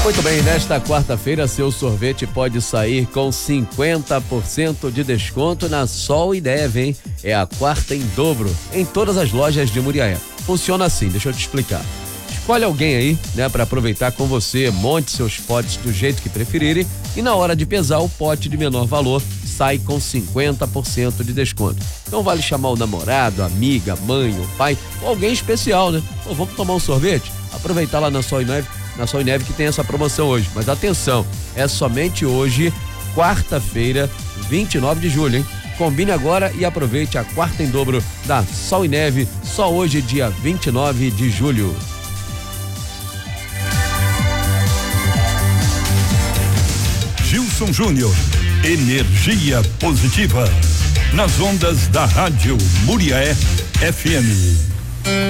Muito bem, nesta quarta-feira seu sorvete pode sair com 50% de desconto na Sol e Neve, hein? É a quarta em dobro em todas as lojas de Muriaé. Funciona assim, deixa eu te explicar. Escolhe alguém aí, né, para aproveitar com você, monte seus potes do jeito que preferirem e na hora de pesar o pote de menor valor sai com 50% de desconto. Então vale chamar o namorado, a amiga, mãe, o pai ou alguém especial, né? Pô, vamos tomar um sorvete? Aproveitar lá na Sol e Neve que tem essa promoção hoje. Mas atenção, é somente hoje, quarta-feira, 29 de julho, hein? Combine agora e aproveite a quarta em dobro da Sol e Neve, só hoje, dia 29 de julho. Gilson Júnior, energia positiva, nas ondas da Rádio Muriaé FM.